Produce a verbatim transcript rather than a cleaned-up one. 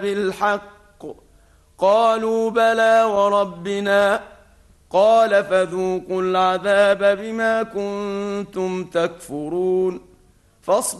بالحق؟ قالوا بلى وربنا. قال فذوقوا العذاب بما كنتم تكفرون. فاصبر